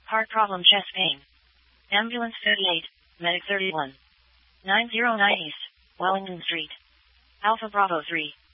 Heart problem, chest pain. Ambulance 38, Medic 31. 909 East, Wellington Street. Alpha Bravo 3.